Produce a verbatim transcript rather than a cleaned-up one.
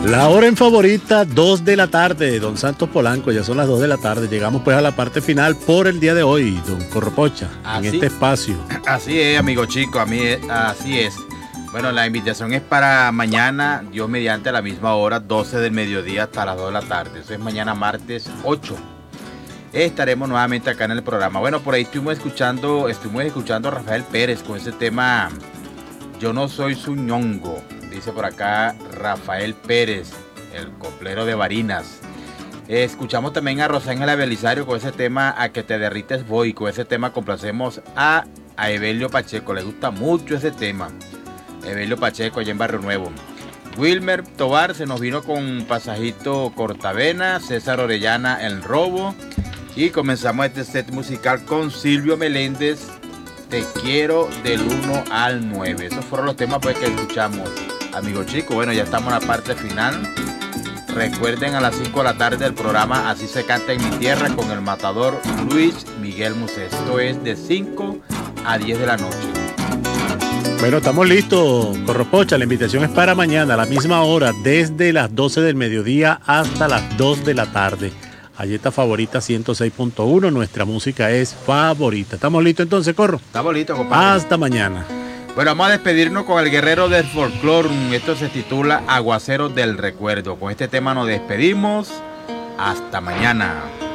La hora en favorita, dos de la tarde, don Santos Polanco, ya son las dos de la tarde. Llegamos pues a la parte final por el día de hoy, don Corropocha, así, en este espacio. Así es, amigo chico, a mí así es. Bueno, la invitación es para mañana, Dios mediante, a la misma hora, doce del mediodía hasta las dos de la tarde. Eso es mañana martes ocho. Estaremos nuevamente acá en el programa. Bueno, por ahí estuvimos escuchando, estuvimos escuchando a Rafael Pérez con ese tema Yo no soy su ñongo. Dice por acá Rafael Pérez, el coplero de Barinas. Eh, escuchamos también a Rosángela Belisario con ese tema A que te derrites voy. Con ese tema complacemos a, a Evelio Pacheco. Le gusta mucho ese tema. Evelio Pacheco allá en Barrio Nuevo. Wilmer Tobar se nos vino con Pasajito Cortavena. César Orellana El Robo. Y comenzamos este set musical con Silvio Meléndez. Te quiero del uno al nueve. Esos fueron los temas pues que escuchamos, amigo chico. Bueno, ya estamos en la parte final. Recuerden a las cinco de la tarde el programa Así se canta en mi tierra con el matador Luis Miguel Musé. Esto es de cinco a diez de la noche. Bueno, estamos listos, Corropocha. La invitación es para mañana a la misma hora, desde las doce del mediodía hasta las dos de la tarde. Galleta Favorita ciento seis punto uno, nuestra música es favorita. ¿Estamos listos entonces, Corro? Estamos listos, compadre. Hasta mañana. Bueno, vamos a despedirnos con el guerrero del folclore. Esto se titula Aguacero del Recuerdo. Con este tema nos despedimos. Hasta mañana.